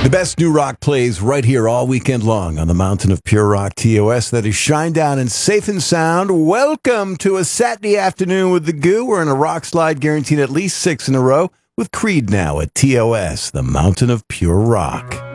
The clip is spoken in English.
The best new rock plays right here all weekend long on the Mountain of Pure Rock TOS. That is Shine Down and Safe and Sound. Welcome to a Saturday afternoon with the Goo. We're in a rock slide guaranteed at least 6 in a row with Creed now at TOS, the Mountain of Pure Rock.